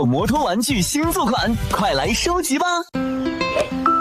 摩托玩具新作款，快来收集吧！